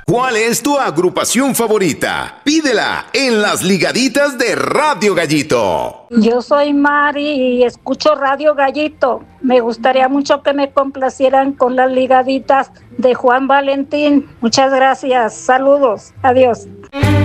¿Cuál es tu agrupación favorita? Pídela en las ligaditas de Radio Gallito. Yo soy Mari y escucho Radio Gallito. Me gustaría mucho que me complacieran con las ligaditas de Juan Valentín. Muchas gracias. Saludos. Adiós.